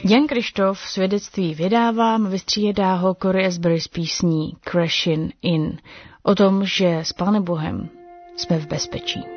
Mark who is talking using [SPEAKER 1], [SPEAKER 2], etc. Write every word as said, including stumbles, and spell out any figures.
[SPEAKER 1] Jan Krištof svědectví vydává, vystřídá ho Cory Asbury s písní Crashin' In, o tom, že s Pánem Bohem jsme v bezpečí.